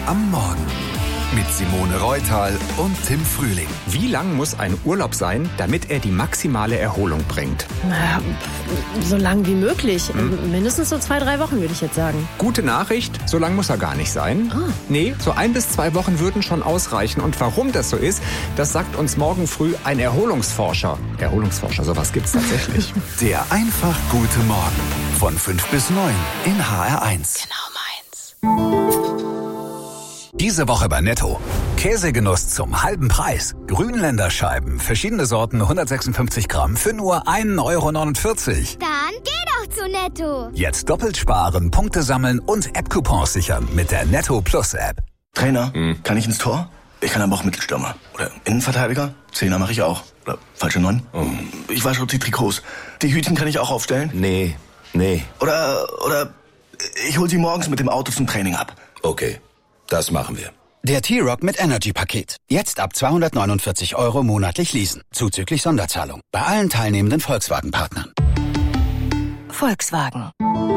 am Morgen. Mit Simone Reutal und Tim Frühling. Wie lang muss ein Urlaub sein, damit er die maximale Erholung bringt? Na, so lang wie möglich. Mindestens so 2-3 Wochen, würde ich jetzt sagen. Gute Nachricht, so lang muss er gar nicht sein. Nee, so 1 bis 2 Wochen würden schon ausreichen. Und warum das so ist, das sagt uns morgen früh ein Erholungsforscher. Erholungsforscher, sowas gibt's tatsächlich. Der einfach gute Morgen. Von 5 bis 9 in HR1. Genau meins. Diese Woche bei Netto. Käsegenuss zum halben Preis. Grünländerscheiben, verschiedene Sorten, 156 Gramm für nur 1,49 €. Dann geh doch zu Netto. Jetzt doppelt sparen, Punkte sammeln und App-Coupons sichern mit der Netto Plus App. Trainer, kann ich ins Tor? Ich kann aber auch Mittelstürmer. Oder Innenverteidiger? Zehner mache ich auch. Oder falsche 9. Ich wasche die Trikots. Die Hütchen kann ich auch aufstellen? Nee. Oder ich hol sie morgens mit dem Auto zum Training ab. Okay, das machen wir. Der T-Rock mit Energy-Paket. Jetzt ab 249 € monatlich leasen. Zuzüglich Sonderzahlung. Bei allen teilnehmenden Volkswagen-Partnern. Volkswagen.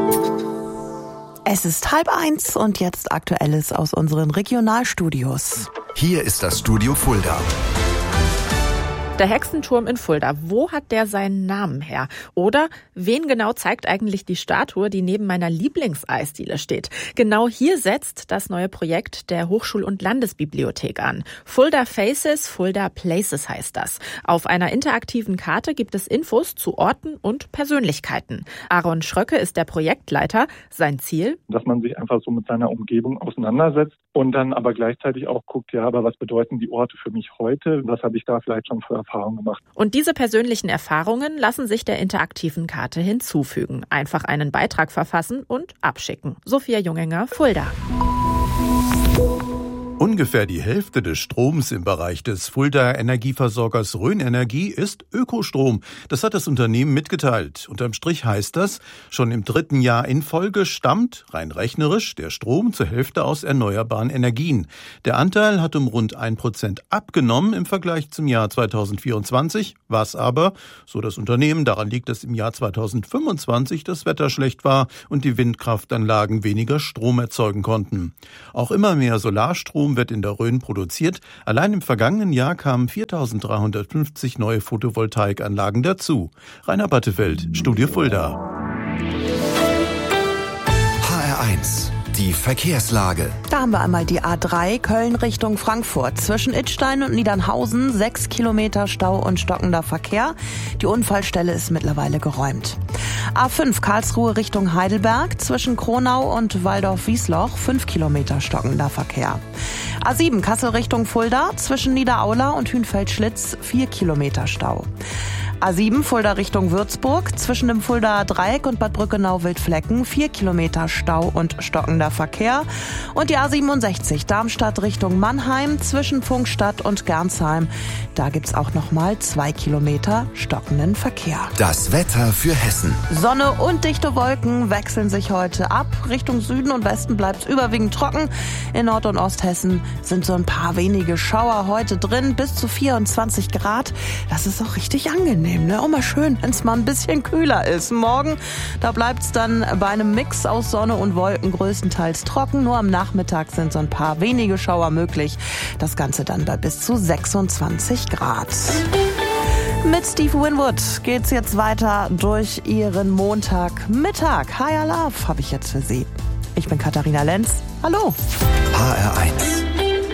Es ist 12:30 und jetzt Aktuelles aus unseren Regionalstudios. Hier ist das Studio Fulda. Der Hexenturm in Fulda, wo hat der seinen Namen her? Oder wen genau zeigt eigentlich die Statue, die neben meiner Lieblingseisdiele steht? Genau hier setzt das neue Projekt der Hochschul- und Landesbibliothek an. Fulda Faces, Fulda Places heißt das. Auf einer interaktiven Karte gibt es Infos zu Orten und Persönlichkeiten. Aaron Schröcke ist der Projektleiter. Sein Ziel? Dass man sich einfach so mit seiner Umgebung auseinandersetzt und dann aber gleichzeitig auch guckt, ja, aber was bedeuten die Orte für mich heute? Was habe ich da vielleicht schon für Erfahrungen gemacht? Und diese persönlichen Erfahrungen lassen sich der interaktiven Karte hinzufügen. Einfach einen Beitrag verfassen und abschicken. Sophia Junginger, Fulda. Ungefähr die Hälfte des Stroms im Bereich des Fuldaer Energieversorgers Rhön Energie ist Ökostrom. Das hat das Unternehmen mitgeteilt. Unterm Strich heißt das, schon im 3. Jahr in Folge stammt, rein rechnerisch, der Strom zur Hälfte aus erneuerbaren Energien. Der Anteil hat um rund 1% abgenommen im Vergleich zum Jahr 2024, was aber, so das Unternehmen, daran liegt, dass im Jahr 2025 das Wetter schlecht war und die Windkraftanlagen weniger Strom erzeugen konnten. Auch immer mehr Solarstrom wird in der Rhön produziert. Allein im vergangenen Jahr kamen 4.350 neue Photovoltaikanlagen dazu. Rainer Battefeld, Studio Fulda. HR1, die Verkehrslage. Da haben wir einmal die A3 Köln Richtung Frankfurt. Zwischen Idstein und Niedernhausen 6 Kilometer Stau und stockender Verkehr. Die Unfallstelle ist mittlerweile geräumt. A5 Karlsruhe Richtung Heidelberg. Zwischen Kronau und Waldorf-Wiesloch 5 Kilometer stockender Verkehr. A7 Kassel Richtung Fulda. Zwischen Niederaula und Hünfeld-Schlitz 4 Kilometer Stau. A7 Fulda Richtung Würzburg, zwischen dem Fuldaer Dreieck und Bad Brückenau-Wildflecken 4 Kilometer Stau und stockender Verkehr. Und die A67 Darmstadt Richtung Mannheim, zwischen Pfungstadt und Gernsheim. Da gibt's auch nochmal 2 Kilometer stockenden Verkehr. Das Wetter für Hessen. Sonne und dichte Wolken wechseln sich heute ab. Richtung Süden und Westen bleibt's überwiegend trocken. In Nord- und Osthessen sind so ein paar wenige Schauer heute drin, bis zu 24 Grad. Das ist auch richtig angenehm. Auch mal schön, wenn es mal ein bisschen kühler ist. Morgen, da bleibt es dann bei einem Mix aus Sonne und Wolken größtenteils trocken. Nur am Nachmittag sind so ein paar wenige Schauer möglich. Das Ganze dann bei bis zu 26 Grad. Mit Steve Winwood geht's jetzt weiter durch Ihren Montagmittag. Higher Love habe ich jetzt für Sie. Ich bin Katharina Lenz. Hallo. HR1.